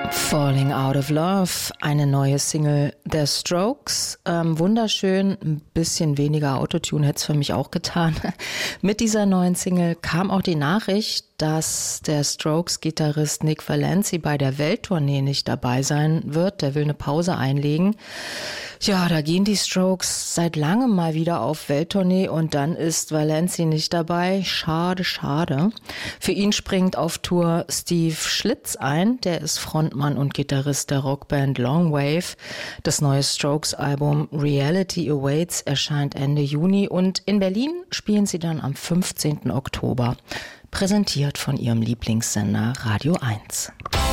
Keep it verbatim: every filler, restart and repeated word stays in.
Falling Out of Love, eine neue Single der Strokes. Ähm, wunderschön, ein bisschen weniger Autotune hätte es für mich auch getan. Mit dieser neuen Single kam auch die Nachricht, dass der Strokes-Gitarrist Nick Valenci bei der Welttournee nicht dabei sein wird. Der will eine Pause einlegen. Ja, da gehen die Strokes seit langem mal wieder auf Welttournee und dann ist Valenci nicht dabei. Schade, schade. Für ihn springt auf Tour Steve Schlitz ein. Der ist Frontmann und Gitarrist der Rockband Longwave. Das neue Strokes-Album Reality Awaits erscheint Ende Juni und in Berlin spielen sie dann am fünfzehnten Oktober. Präsentiert von ihrem Lieblingssender Radio eins.